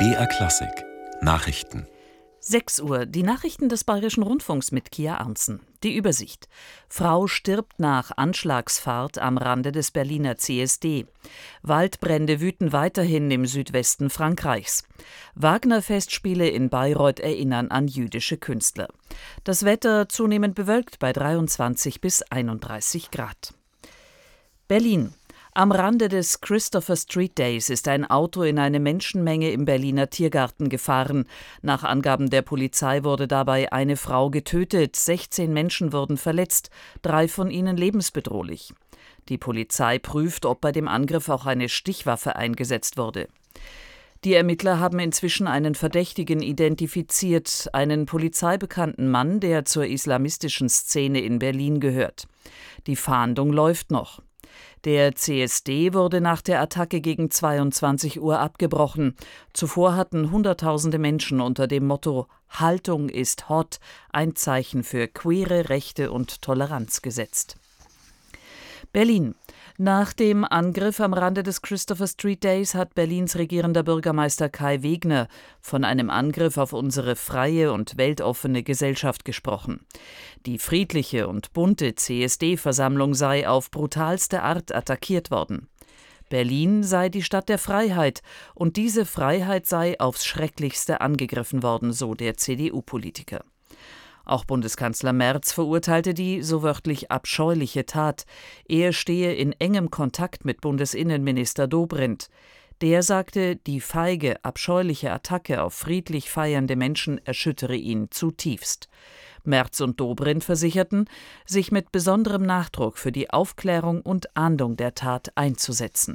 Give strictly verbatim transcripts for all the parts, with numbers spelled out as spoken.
B R Klassik Nachrichten. sechs Uhr, die Nachrichten des Bayerischen Rundfunks mit Kia Arntzen. Die Übersicht. Frau stirbt nach Anschlagsfahrt am Rande des Berliner C S D. Waldbrände wüten weiterhin im Südwesten Frankreichs. Wagner-Festspiele in Bayreuth erinnern an jüdische Künstler. Das Wetter zunehmend bewölkt bei dreiundzwanzig bis einunddreißig Grad. Berlin. Am Rande des Christopher Street Days ist ein Auto in eine Menschenmenge im Berliner Tiergarten gefahren. Nach Angaben der Polizei wurde dabei eine Frau getötet, sechzehn Menschen wurden verletzt, drei von ihnen lebensbedrohlich. Die Polizei prüft, ob bei dem Angriff auch eine Stichwaffe eingesetzt wurde. Die Ermittler haben inzwischen einen Verdächtigen identifiziert, einen polizeibekannten Mann, der zur islamistischen Szene in Berlin gehört. Die Fahndung läuft noch. Der C S D wurde nach der Attacke gegen zweiundzwanzig Uhr abgebrochen. Zuvor hatten Hunderttausende Menschen unter dem Motto »Haltung ist hot« ein Zeichen für queere Rechte und Toleranz gesetzt. Berlin. Nach dem Angriff am Rande des Christopher Street Days hat Berlins regierender Bürgermeister Kai Wegner von einem Angriff auf unsere freie und weltoffene Gesellschaft gesprochen. Die friedliche und bunte C S D-Versammlung sei auf brutalste Art attackiert worden. Berlin sei die Stadt der Freiheit und diese Freiheit sei aufs Schrecklichste angegriffen worden, so der C D U-Politiker. Auch Bundeskanzler Merz verurteilte die, so wörtlich, abscheuliche Tat. Er stehe in engem Kontakt mit Bundesinnenminister Dobrindt. Der sagte, die feige, abscheuliche Attacke auf friedlich feiernde Menschen erschüttere ihn zutiefst. Merz und Dobrindt versicherten, sich mit besonderem Nachdruck für die Aufklärung und Ahndung der Tat einzusetzen.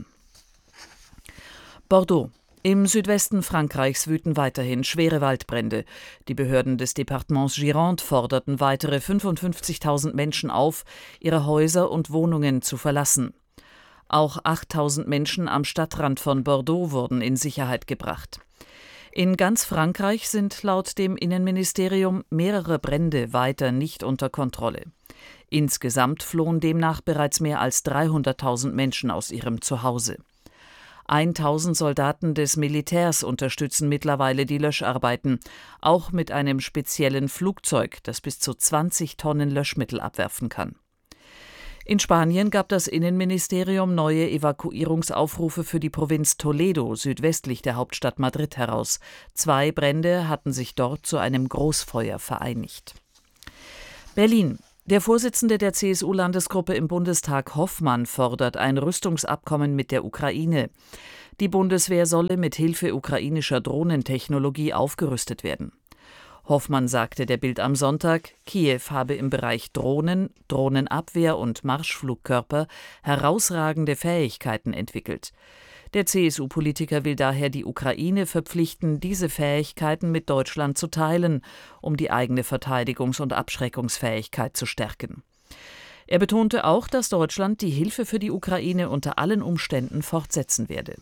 Bordeaux. Im Südwesten Frankreichs wüten weiterhin schwere Waldbrände. Die Behörden des Departements Gironde forderten weitere fünfundfünfzigtausend Menschen auf, ihre Häuser und Wohnungen zu verlassen. Auch achttausend Menschen am Stadtrand von Bordeaux wurden in Sicherheit gebracht. In ganz Frankreich sind laut dem Innenministerium mehrere Brände weiter nicht unter Kontrolle. Insgesamt flohen demnach bereits mehr als dreihunderttausend Menschen aus ihrem Zuhause. tausend Soldaten des Militärs unterstützen mittlerweile die Löscharbeiten, auch mit einem speziellen Flugzeug, das bis zu zwanzig Tonnen Löschmittel abwerfen kann. In Spanien gab das Innenministerium neue Evakuierungsaufrufe für die Provinz Toledo, südwestlich der Hauptstadt Madrid, heraus. Zwei Brände hatten sich dort zu einem Großfeuer vereinigt. Berlin. Der Vorsitzende der C S U-Landesgruppe im Bundestag, Hoffmann, fordert ein Rüstungsabkommen mit der Ukraine. Die Bundeswehr solle mit Hilfe ukrainischer Drohnentechnologie aufgerüstet werden. Hoffmann sagte der Bild am Sonntag, Kiew habe im Bereich Drohnen, Drohnenabwehr und Marschflugkörper herausragende Fähigkeiten entwickelt. Der C S U-Politiker will daher die Ukraine verpflichten, diese Fähigkeiten mit Deutschland zu teilen, um die eigene Verteidigungs- und Abschreckungsfähigkeit zu stärken. Er betonte auch, dass Deutschland die Hilfe für die Ukraine unter allen Umständen fortsetzen werde.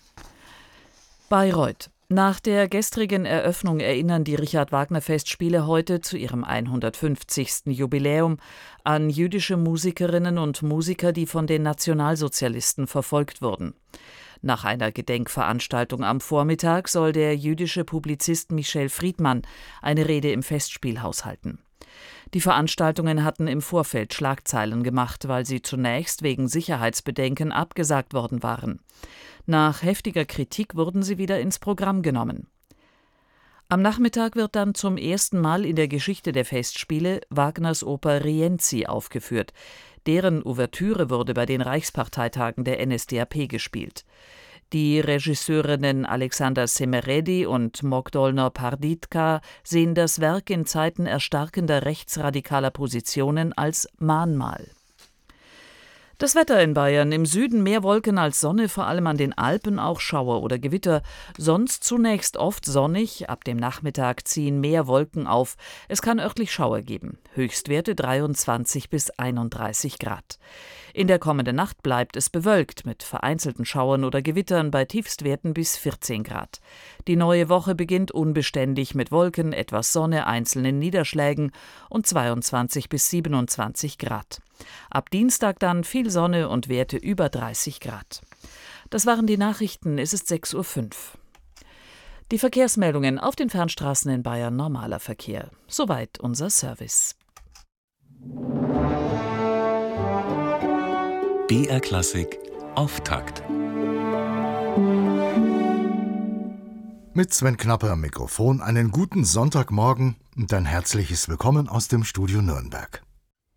Bayreuth. Nach der gestrigen Eröffnung erinnern die Richard-Wagner-Festspiele heute zu ihrem hundertfünfzigsten Jubiläum an jüdische Musikerinnen und Musiker, die von den Nationalsozialisten verfolgt wurden. Nach einer Gedenkveranstaltung am Vormittag soll der jüdische Publizist Michel Friedmann eine Rede im Festspielhaus halten. Die Veranstaltungen hatten im Vorfeld Schlagzeilen gemacht, weil sie zunächst wegen Sicherheitsbedenken abgesagt worden waren. Nach heftiger Kritik wurden sie wieder ins Programm genommen. Am Nachmittag wird dann zum ersten Mal in der Geschichte der Festspiele Wagners Oper Rienzi aufgeführt. Deren Ouvertüre wurde bei den Reichsparteitagen der N S D A P gespielt. Die Regisseurinnen Alexander Semeredi und Mogdolner Parditka sehen das Werk in Zeiten erstarkender rechtsradikaler Positionen als Mahnmal. Das Wetter in Bayern: im Süden mehr Wolken als Sonne, vor allem an den Alpen auch Schauer oder Gewitter. Sonst zunächst oft sonnig, ab dem Nachmittag ziehen mehr Wolken auf. Es kann örtlich Schauer geben. Höchstwerte dreiundzwanzig bis einunddreißig Grad. In der kommenden Nacht bleibt es bewölkt mit vereinzelten Schauern oder Gewittern bei Tiefstwerten bis vierzehn Grad. Die neue Woche beginnt unbeständig mit Wolken, etwas Sonne, einzelnen Niederschlägen und zweiundzwanzig bis siebenundzwanzig Grad. Ab Dienstag dann viel Sonne und Werte über dreißig Grad. Das waren die Nachrichten, es ist sechs Uhr fünf. Die Verkehrsmeldungen auf den Fernstraßen in Bayern, normaler Verkehr. Soweit unser Service. B R Klassik Auftakt. Mit Sven Knapper am Mikrofon einen guten Sonntagmorgen und ein herzliches Willkommen aus dem Studio Nürnberg.